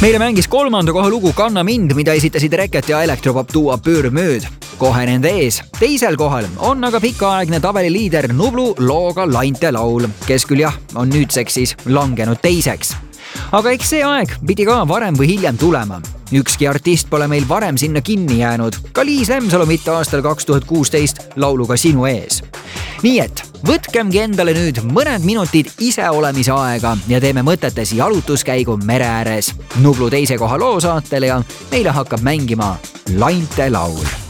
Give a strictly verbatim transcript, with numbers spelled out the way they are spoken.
Meile mängis kolmanda koha lugu Kanna mind, mida esitasid Reket ja Elektropop duo Pöörmööd. Kohe nende ees. Teisel kohal on aga pikaaegne tabeli liider Nublu looga Lainte laul, kes küll jah, on nüüdseks siis langenud teiseks. Aga eks see aeg pidi ka varem või hiljem tulema. Ükski artist pole meil varem sinna kinni jäänud. Ka Liis Lemsalu mitte aastal kaks tuhat kuusteist lauluga Sinu ees. Nii et võtkemgi endale nüüd mõned minutid iseolemise aega ja teeme mõtetes jalutuskäigu mere ääres. Nublu teise koha loo saatel ja meile hakkab mängima Lainte laul.